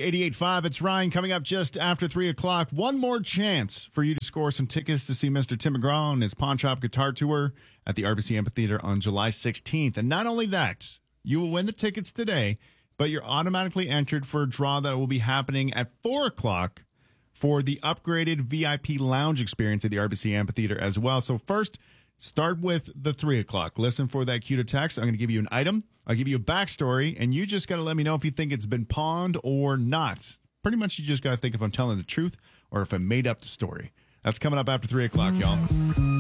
88.5. It's Ryan coming up just after 3 o'clock. One more chance for you to score some tickets to see Mr. Tim McGraw on his Pawn Shop Guitar Tour at the RBC Amphitheater on July 16th. And not only that, you will win the tickets today, but you're automatically entered for a draw that will be happening at 4 o'clock for the upgraded VIP lounge experience at the RBC Amphitheater as well. So first, start with the 3 o'clock. Listen for that cue to text. I'm going to give you an item. I'll give you a backstory, and you just got to let me know if you think it's been pawned or not. Pretty much you just got to think if I'm telling the truth or if I made up the story. That's coming up after 3 o'clock, y'all.